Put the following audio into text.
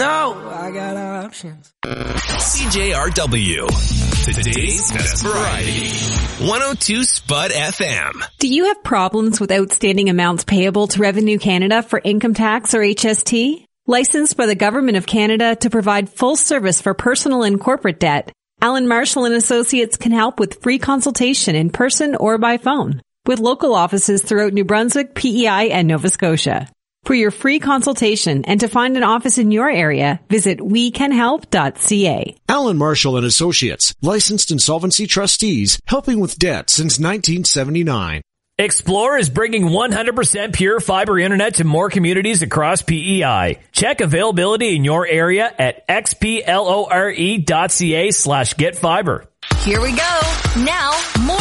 know I got options. CJRW. Today's best variety. 102 Spud FM. Do you have problems with outstanding amounts payable to Revenue Canada for income tax or HST? Licensed by the Government of Canada to provide full service for personal and corporate debt, Allen Marshall & Associates can help with free consultation in person or by phone, with local offices throughout New Brunswick, PEI, and Nova Scotia. For your free consultation and to find an office in your area, visit wecanhelp.ca. Allen Marshall & Associates, licensed insolvency trustees, helping with debt since 1979. Xplore is bringing 100% pure fiber internet to more communities across PEI. Check availability in your area at xplore.ca/getfiber. Here we go. Now, more